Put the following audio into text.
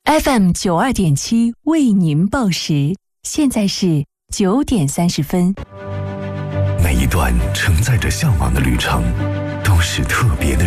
FM92.7为您报时，现在是9点30分。 每一段承载着向往的旅程，都是特别的